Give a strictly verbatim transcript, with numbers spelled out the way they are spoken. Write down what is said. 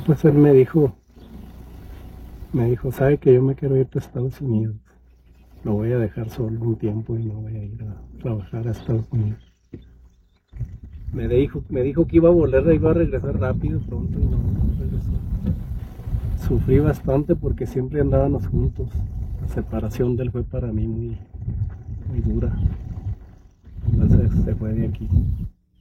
Pues él me dijo, me dijo, sabe que yo me quiero ir a Estados Unidos. Lo voy a dejar solo un tiempo y me voy a ir a trabajar a Estados Unidos. Me dijo, me dijo que iba a volver, iba a regresar rápido, pronto, y no, no regresó. Sufrí bastante porque siempre andábamos juntos. La separación de él fue para mí muy, muy dura. Entonces se fue de aquí.